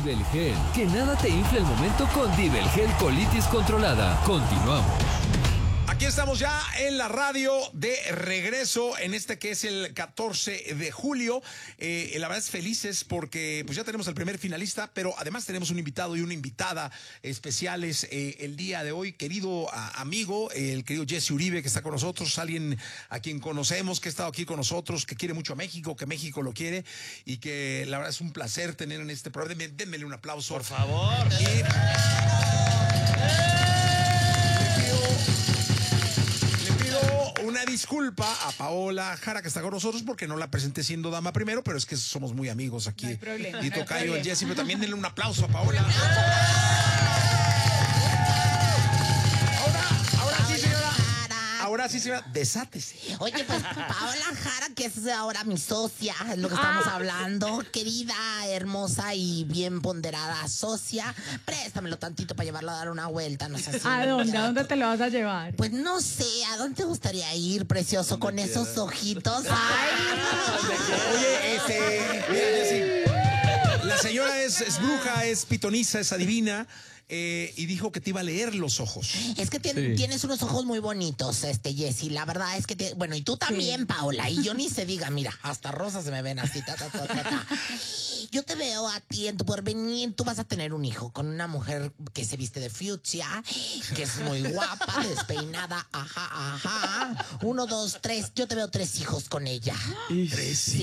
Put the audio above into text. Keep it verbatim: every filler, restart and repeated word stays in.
Dibelgel. Que nada te infle el momento con Dibelgel Colitis Controlada. Continuamos. Aquí estamos ya en la radio de regreso en este que es el catorce de julio. Eh, la verdad es felices porque pues ya tenemos al primer finalista, pero además tenemos un invitado y una invitada especiales eh, el día de hoy. Querido a, amigo, eh, el querido Jesse Uribe, que está con nosotros, alguien a quien conocemos, que ha estado aquí con nosotros, que quiere mucho a México, que México lo quiere y que la verdad es un placer tener en este programa. Denme, denmele un aplauso. Por favor. Y... una disculpa a Paola Jara, que está con nosotros, porque no la presenté siendo dama primero, pero es que somos muy amigos aquí. No hay problema, y no hay tocayo, el problema. Jesse, pero también denle un aplauso a Paola. Ahora, ahora sí, señora. Ahora sí, señora, desátese. Oye, pues Paola Jara, que es ahora mi socia, es lo que estamos Ah. hablando. Querida, hermosa y bien ponderada socia, préstamelo tantito para llevarlo a dar una vuelta. No sé si ¿A dónde? ¿A dónde te lo vas a llevar? Pues no sé, ¿a dónde te gustaría ir, precioso, con esos ojitos? Oye, este, mira, Jessy, la señora es, es bruja, es pitoniza, es adivina. Eh, y dijo que te iba a leer los ojos. Es que tien- Sí. tienes unos ojos muy bonitos, este Jessy. La verdad es que, te- bueno, y tú también, Paola. Y yo ni se diga, mira, hasta rosas se me ven así, ta, ta, ta, ta, ta. Yo te veo a ti en tu porvenir. Tú vas a tener un hijo con una mujer que se viste de fucsia, que es muy guapa, despeinada, ajá, ajá. Uno, dos, tres. Yo te veo tres hijos con ella. Tres